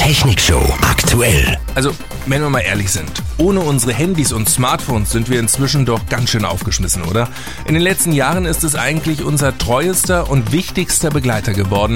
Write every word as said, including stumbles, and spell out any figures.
Technikshow aktuell. Also, wenn wir mal ehrlich sind, ohne unsere Handys und Smartphones sind wir inzwischen doch ganz schön aufgeschmissen, oder? In den letzten Jahren ist es eigentlich unser treuester und wichtigster Begleiter geworden.